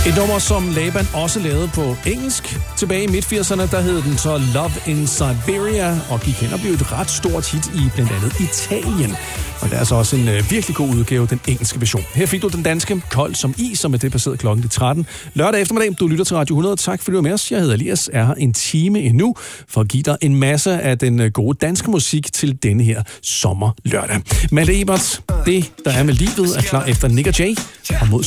Et nummer, som Laban også lavede på engelsk. Tilbage i midt-80'erne, der hed den så Love in Siberia, og gik hen og blev et ret stort hit i blandt andet Italien. Og der er så også en virkelig god udgave, den engelske version. Her fik du den danske, Kold som is, som er det passeret klokken 13. Lørdag eftermiddag, du lytter til Radio 100. Tak fordi du er med os. Jeg hedder Elias, er her en time endnu, for at give dig en masse af den gode danske musik til denne her sommerlørdag. Malte Ebert, det der er med livet, er klar efter Nick og Jay, og mod